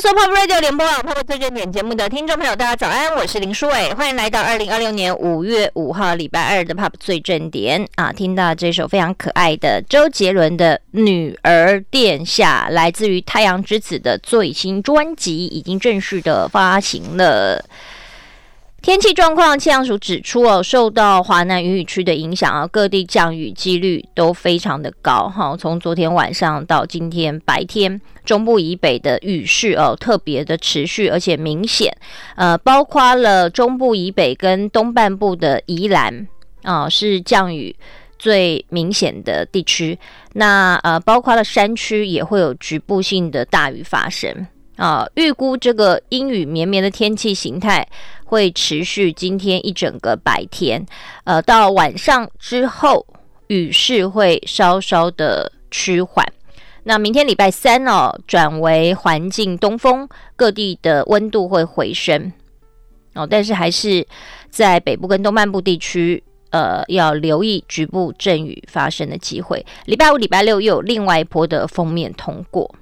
说 Pop Radio 联播网 Pop 最正点节目的听众朋友，大家早安，我是林书伟，欢迎来到2026年5月5号礼拜二的 Pop 最正点啊！听到这首非常可爱的周杰伦的《女儿殿下》，来自于太阳之子的最新专辑，已经正式的发行了。天气状况，气象署指出受到华南云雨区的影响各地降雨几率都非常的高从昨天晚上到今天白天，中部以北的雨势特别的持续而且明显，包括了中部以北跟东半部的宜兰是降雨最明显的地区，那包括了山区也会有局部性的大雨发生。预估这个阴雨绵绵的天气形态会持续今天一整个白天，到晚上之后雨势会稍稍的趋缓。那明天礼拜三转为环境东风，各地的温度会回升但是还是在北部跟东半部地区要留意局部阵雨发生的机会。礼拜五、礼拜六又有另外一波的锋面通过。